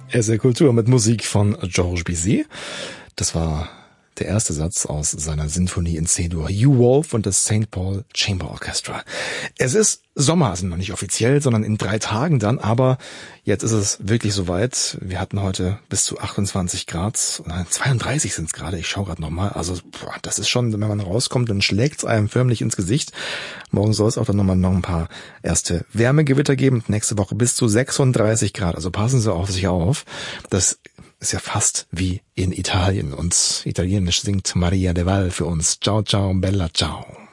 RSR Kultur mit Musik von Georges Bizet. Das war der erste Satz aus seiner Sinfonie in C-Dur, You Wolf und das St. Paul Chamber Orchestra. Es ist Sommer, also noch nicht offiziell, sondern in 3 Tagen dann, aber jetzt ist es wirklich soweit. Wir hatten heute bis zu 28 Grad, nein, 32 sind es gerade, ich schaue gerade nochmal, also das ist schon, wenn man rauskommt, dann schlägt es einem förmlich ins Gesicht. Morgen soll es auch dann noch ein paar erste Wärmegewitter geben, nächste Woche bis zu 36 Grad, also passen Sie auf sich auf. Das ist ja fast wie in Italien und italienisch singt Maria de Val für uns. Ciao, ciao, bella ciao.